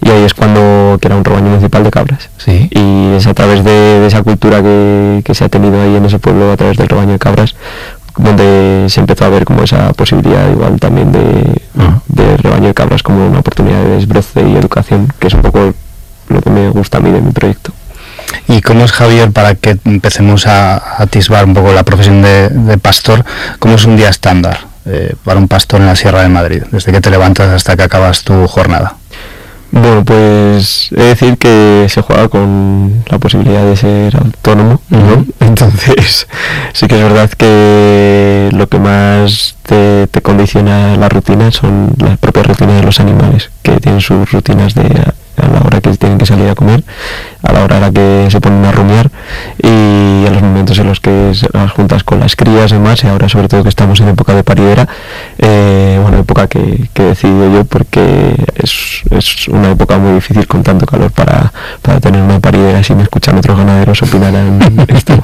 y ahí es cuando, que era un rebaño municipal de cabras. Sí. Y es a través de esa cultura que se ha tenido ahí en ese pueblo, a través del rebaño de cabras, donde se empezó a ver como esa posibilidad igual también de rebaño de cabras como una oportunidad de desbroce y educación, que es un poco lo que me gusta a mí de mi proyecto. ¿Y cómo es, Javier, para que empecemos a atisbar un poco la profesión de pastor, cómo es un día estándar para un pastor en la Sierra de Madrid, desde que te levantas hasta que acabas tu jornada? Bueno, pues he de decir que se juega con la posibilidad de ser autónomo, ¿no? Entonces sí que es verdad que lo que más te condiciona la rutina son las propias rutinas de los animales, que tienen sus rutinas a la hora que tienen que salir a comer, a la hora en la que se ponen a rumiar y a los momentos en los que las juntas con las crías y demás, y ahora sobre todo que estamos en época de paridera, época que he decidido yo porque es una época muy difícil con tanto calor para tener una paridera. Si me escuchan otros ganaderos opinarán esto.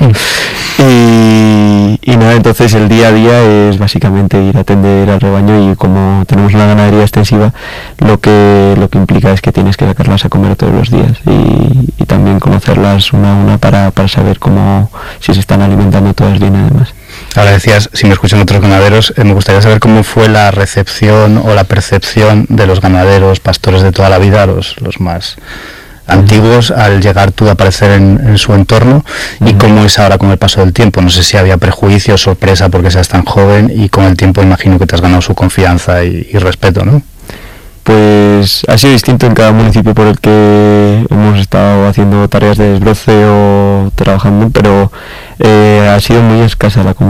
Y nada, entonces el día a día es básicamente ir a atender al rebaño, y como tenemos una ganadería extensiva, lo que implica es que tienes que sacarlas a comer todos los días y también conocerlas una a una para saber si se están alimentando todas bien además. Ahora decías, si me escuchan otros ganaderos, me gustaría saber cómo fue la recepción o la percepción de los ganaderos, pastores de toda la vida, los más antiguos, al llegar tú a aparecer en su entorno, y cómo es ahora con el paso del tiempo. No sé si había prejuicios, sorpresa porque seas tan joven, y con el tiempo imagino que te has ganado su confianza y respeto, ¿no? Pues ha sido distinto en cada municipio por el que hemos estado haciendo tareas de desbroce o trabajando, pero ha sido muy escasa la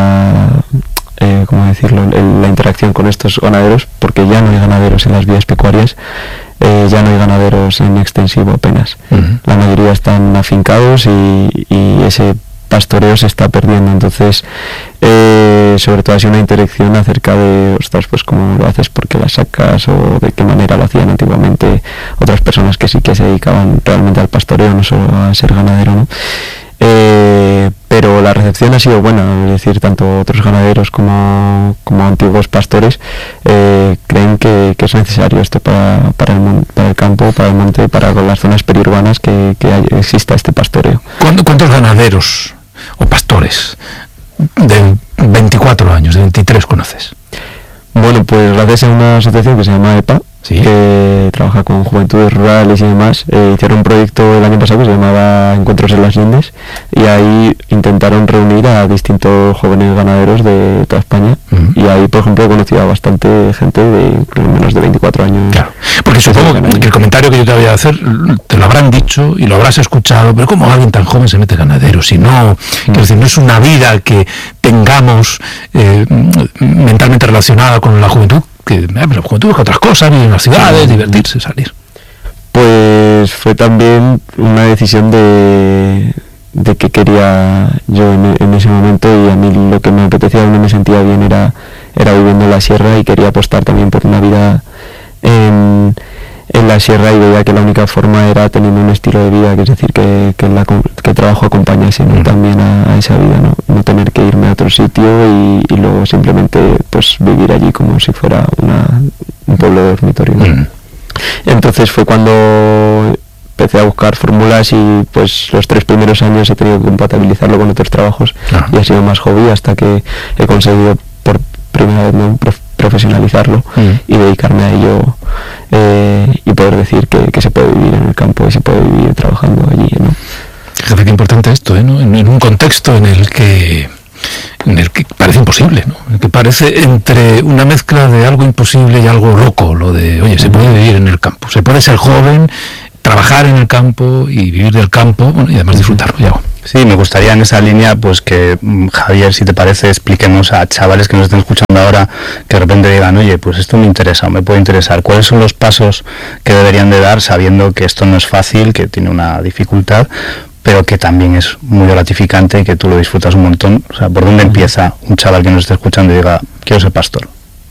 interacción con estos ganaderos, porque ya no hay ganaderos en las vías pecuarias, ya no hay ganaderos en extensivo apenas. La mayoría están afincados y ese pastoreo se está perdiendo. Entonces sobre todo ha sido una interacción acerca de pues cómo lo haces, por qué las sacas, o de qué manera lo hacían antiguamente otras personas que sí que se dedicaban realmente al pastoreo, no solo a ser ganadero, ¿no? Pero la recepción ha sido buena, es decir, tanto otros ganaderos como antiguos pastores creen que es necesario esto para el campo, para el monte, para las zonas periurbanas, que exista este pastoreo. ¿Cuántos ganaderos o pastores de 24 años, de 23 conoces? Bueno, pues gracias a una asociación que se llama EPA, ¿sí?, que trabaja con juventudes rurales y demás, hicieron un proyecto el año pasado que se llamaba Encuentros en las Lindes, y ahí intentaron reunir a distintos jóvenes ganaderos de toda España, y ahí, por ejemplo, he conocido a bastante gente de menos de 24 años. Claro, porque supongo que el comentario que yo te voy a hacer te lo habrán dicho y lo habrás escuchado, pero ¿cómo alguien tan joven se mete ganadero? Si no, quiero decir, no es una vida que tengamos mentalmente relacionada con la juventud, que la juventud busca otras cosas, vivir en las ciudades, divertirse, salir. Pues fue también una decisión de qué quería yo en ese momento, y a mí lo que me apetecía, donde me sentía bien, era viviendo en la sierra, y quería apostar también por una vida en la sierra, y veía que la única forma era teniendo un estilo de vida, que es decir, que el trabajo acompañase, ¿no?, también a esa vida, no tener que irme a otro sitio y luego simplemente pues vivir allí como si fuera un pueblo de dormitorio, ¿no? Entonces fue cuando empecé a buscar fórmulas, y pues los 3 primeros años he tenido que compatibilizarlo con otros trabajos, y ha sido más hobby hasta que he conseguido por primera vez, ¿no?, profesionalizarlo y dedicarme a ello, y poder decir que se puede vivir en el campo y se puede vivir trabajando allí, ¿no? Fíjate qué importante esto, ¿no? En un contexto en el que parece imposible, ¿no? En el que parece entre una mezcla de algo imposible y algo loco, lo de, oye, se puede vivir en el campo, se puede ser joven, trabajar en el campo y vivir del campo, bueno, y además disfrutarlo, ya. Sí, me gustaría en esa línea, pues que Javier, si te parece, expliquemos a chavales que nos estén escuchando ahora, que de repente digan, oye, pues esto me interesa o me puede interesar. ¿Cuáles son los pasos que deberían de dar, sabiendo que esto no es fácil, que tiene una dificultad, pero que también es muy gratificante y que tú lo disfrutas un montón? O sea, ¿por dónde empieza un chaval que nos esté escuchando y diga, quiero ser pastor?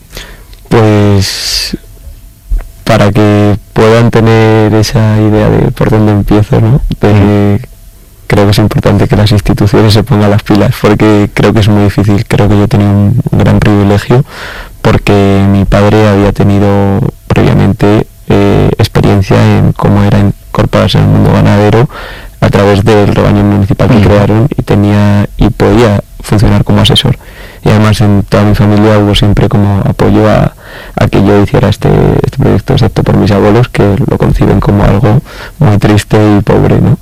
Pues para que puedan tener esa idea de por dónde empiezo, ¿no? Creo que es importante que las instituciones se pongan las pilas, porque creo que es muy difícil. Creo que yo he tenido un gran privilegio, porque mi padre había tenido previamente experiencia en cómo era incorporarse al mundo ganadero a través del rebaño municipal que crearon, y podía funcionar como asesor. Y además en toda mi familia hubo siempre como apoyo a que yo hiciera este proyecto, excepto por mis abuelos, que lo conciben como algo muy triste y pobre, ¿no?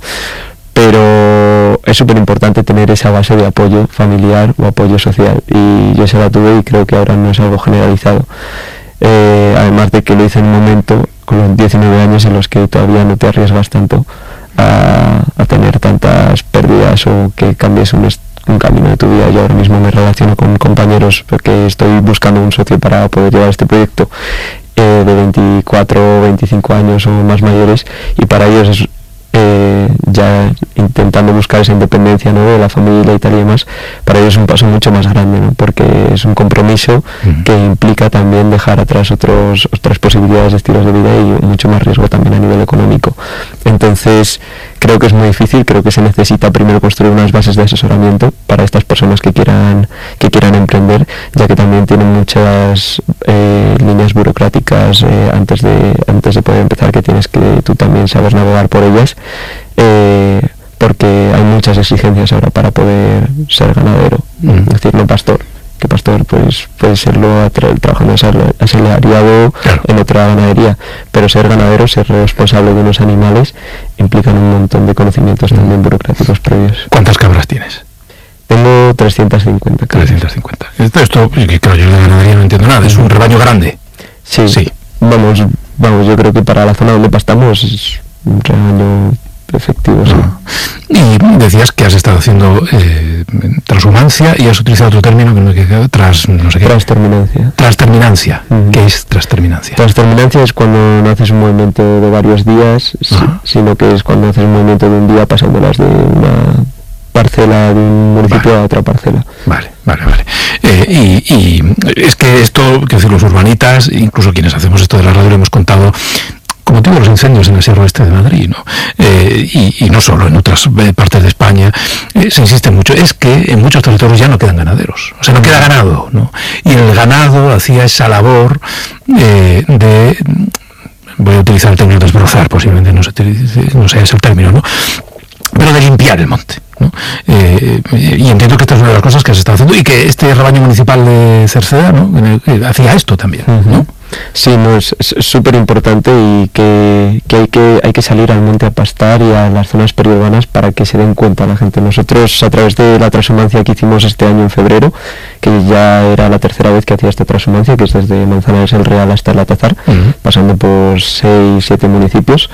Pero es súper importante tener esa base de apoyo familiar o apoyo social, y yo se la tuve, y creo que ahora no es algo generalizado. Además de que lo hice en un momento, con los 19 años, en los que todavía no te arriesgas tanto a tener tantas pérdidas o que cambies un camino de tu vida. Yo ahora mismo me relaciono con compañeros porque estoy buscando un socio para poder llevar este proyecto, de 24 o 25 años o más mayores, y para ellos es ya intentando buscar esa independencia, ¿no?, de la familia y tal y demás. Para ellos es un paso mucho más grande, ¿no?, porque es un compromiso que implica también dejar atrás otras posibilidades de estilos de vida y mucho más riesgo también a nivel económico. Entonces creo que es muy difícil. Creo que se necesita primero construir unas bases de asesoramiento para estas personas que quieran emprender, ya que también tienen muchas líneas burocráticas antes de poder empezar, que tienes que tú también saber navegar por ellas, porque hay muchas exigencias ahora para poder ser ganadero. Es decir, no pastor, que pastor pues puede serlo trabajando asalariado, claro, en otra ganadería, pero ser ganadero, ser responsable de unos animales, implican un montón de conocimientos también burocráticos previos. ¿Cuántas cabras tienes? Tengo 350 cabras. 350. Esto, que claro, yo de ganadería no entiendo nada. ¿Es un rebaño grande? Sí. Vamos, yo creo que para la zona donde pastamos es un rebaño efectivo, sí. Y decías que has estado haciendo transhumancia, y has utilizado otro término que no me queda, Transterminancia. Transterminancia. ¿Qué es transterminancia? Transterminancia es cuando no haces un movimiento de varios días, sino que es cuando haces un movimiento de un día pasándolas de una parcela de un municipio a otra parcela. Vale. Y es que esto, que decir, los urbanitas, incluso quienes hacemos esto de la radio, lo hemos contado con motivo de los incendios en la Sierra Oeste de Madrid, ¿no? Y no solo, en otras partes de España se insiste mucho. Es que en muchos territorios ya no quedan ganaderos, o sea, no queda ganado, ¿no? Y el ganado hacía esa labor de, voy a utilizar el término desbrozar, posiblemente no sea ese el término, ¿no?, pero de limpiar el monte, ¿no? Y entiendo que esta es una de las cosas que has estado haciendo, y que este rebaño municipal de Cerceda, ¿no?, hacía esto también, ¿no? Sí, no, es súper importante, y que hay que salir al monte a pastar y a las zonas periurbanas para que se den cuenta la gente. Nosotros, a través de la transhumancia que hicimos este año en febrero, que ya era la tercera vez que hacía esta transhumancia, que es desde Manzanares el Real hasta el Atazar, pasando por 6-7 municipios,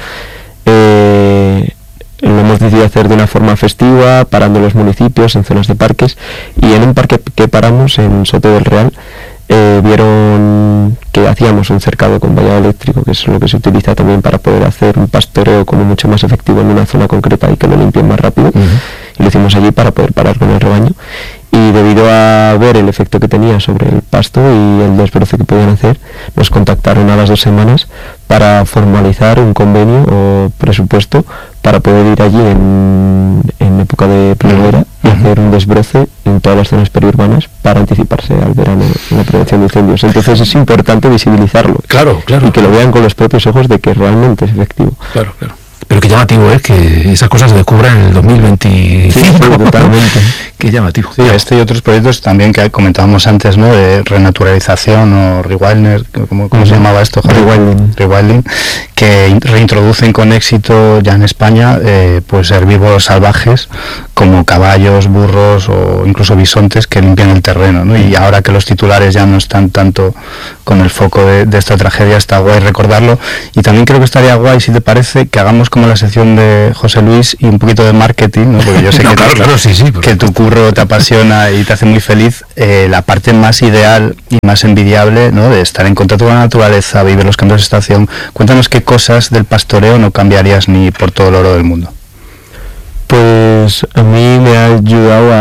lo hemos decidido hacer de una forma festiva, parando los municipios en zonas de parques, y en un parque que paramos en Soto del Real vieron que hacíamos un cercado con vallado eléctrico, que es lo que se utiliza también para poder hacer un pastoreo como mucho más efectivo en una zona concreta y que lo limpien más rápido, y lo hicimos allí para poder parar con el rebaño. Y debido a ver el efecto que tenía sobre el pasto y el desbroce que podían hacer, nos contactaron a las 2 semanas para formalizar un convenio o presupuesto para poder ir allí en época de primavera y hacer un desbroce en todas las zonas periurbanas para anticiparse al verano en la prevención de incendios. Entonces es importante visibilizarlo. Claro. Y que lo vean con los propios ojos de que realmente es efectivo. Claro. Pero qué llamativo es que esas cosas se descubran en el 2025. Sí, totalmente. Qué llamativo. Sí, este y otros proyectos también que comentábamos antes, ¿no?, de renaturalización o rewilding, ¿cómo se llamaba esto? Rewilding, que reintroducen con éxito ya en España pues herbívoros salvajes como caballos, burros o incluso bisontes que limpian el terreno, ¿no? Y ahora que los titulares ya no están tanto con el foco de esta tragedia, está guay recordarlo. Y también creo que estaría guay, si te parece, que hagamos como la sección de José Luis y un poquito de marketing, ¿no? Porque yo sé que tu curro te apasiona y te hace muy feliz, la parte más ideal y más envidiable, ¿no?, de estar en contacto con la naturaleza, vivir los cambios de estación. Cuéntanos qué cosas del pastoreo no cambiarías ni por todo el oro del mundo. Pues a mí me ha ayudado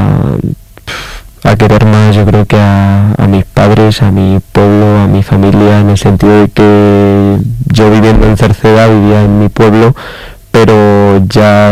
a querer más, yo creo que a mis padres, a mi pueblo, a mi familia, en el sentido de que yo viviendo en Cerceda vivía en mi pueblo, pero ya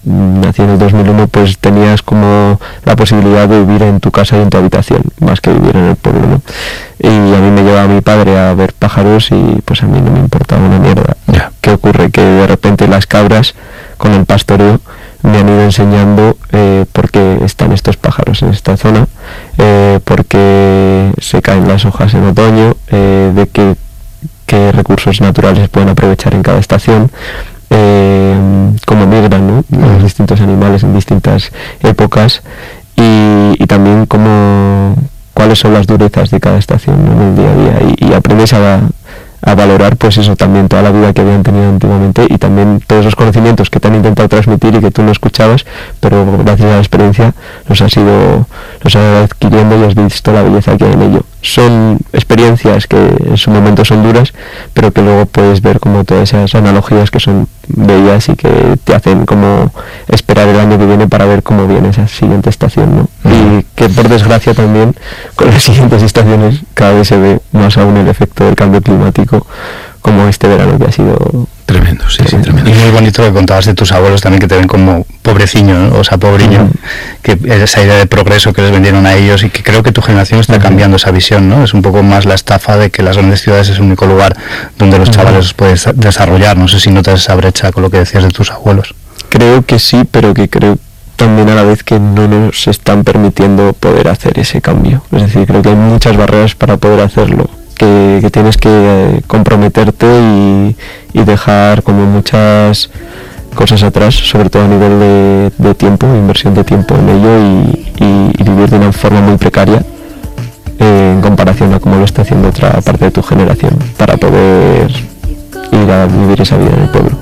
nací en el 2001, pues tenías como la posibilidad de vivir en tu casa y en tu habitación, más que vivir en el pueblo, ¿no? Y a mí me llevaba mi padre a ver pájaros y pues a mí no me importaba una mierda. Ya. ¿Qué ocurre? Que de repente las cabras, con el pastoreo, me han ido enseñando por qué están estos pájaros en esta zona, por qué se caen las hojas en otoño, de qué recursos naturales pueden aprovechar en cada estación, cómo migran, ¿no?, los distintos animales en distintas épocas, y también cuáles son las durezas de cada estación, ¿no?, en el día a día, y aprendes a valorar pues eso también, toda la vida que habían tenido antiguamente y también todos los conocimientos que te han intentado transmitir y que tú no escuchabas, pero gracias a la experiencia los has ido adquiriendo y has visto la belleza que hay en ello. Son experiencias que en su momento son duras, pero que luego puedes ver como todas esas analogías que son bellas y que te hacen como esperar el año que viene para ver cómo viene esa siguiente estación, ¿no? Y que por desgracia también con las siguientes estaciones cada vez se ve más aún el efecto del cambio climático, como este verano que ha sido tremendo, sí, tremendo. Y muy bonito que contabas de tus abuelos también, que te ven como pobreciño, ¿no? O sea, pobriño, que esa idea de progreso que les vendieron a ellos, y que creo que tu generación está cambiando esa visión, ¿no? Es un poco más la estafa de que las grandes ciudades es el único lugar donde los chavales los pueden desarrollar. No sé si notas esa brecha con lo que decías de tus abuelos. Creo que sí, pero que creo también a la vez que no nos están permitiendo poder hacer ese cambio. Es decir, creo que hay muchas barreras para poder hacerlo, que tienes que comprometerte y dejar como muchas cosas atrás, sobre todo a nivel de tiempo, inversión de tiempo en ello, y vivir de una forma muy precaria en comparación a cómo lo está haciendo otra parte de tu generación, para poder ir a vivir esa vida en el pueblo.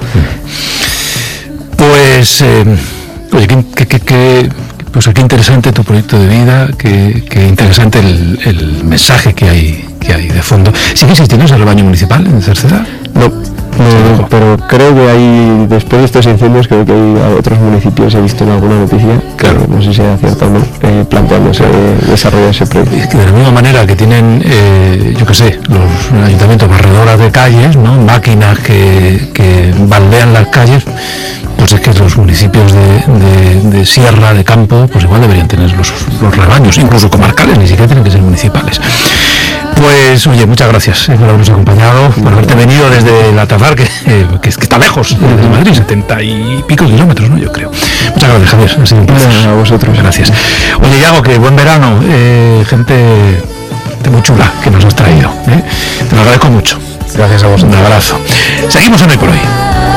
Pues oye, qué interesante tu proyecto de vida, qué interesante el mensaje que hay de fondo. ¿Sigue existiendo ese rebaño municipal en Cerceda? No, pero creo que hay, después de estos incendios, creo que hay otros municipios, he visto en alguna noticia, claro, no sé si sea cierto o no, planteándose desarrollar ese proyecto. Es que de la misma manera que tienen, yo qué sé, los ayuntamientos barredoras de calles, ¿no?, máquinas que baldean las calles, pues es que los municipios de sierra, de campo, pues igual deberían tener los rebaños, incluso comarcales, ni siquiera tienen que ser municipales. Pues oye, muchas gracias por habernos acompañado, por haberte venido desde la Tafar, que está lejos de Madrid, 70 y pico kilómetros, ¿no?, yo creo. Muchas gracias, Javier, ha sido un placer. A vosotros. Gracias. Oye, Iago, que buen verano, gente muy chula que nos has traído, ¿eh? Te lo agradezco mucho. Gracias a vosotros. Un abrazo. Seguimos en Hoy por Hoy.